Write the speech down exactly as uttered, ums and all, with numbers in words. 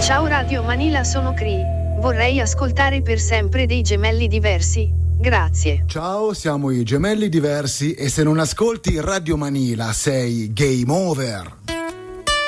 Ciao Radio Manila, sono Cree. Vorrei ascoltare Per sempre dei Gemelli Diversi. Grazie. Ciao, siamo i Gemelli Diversi e se non ascolti Radio Manila sei game over.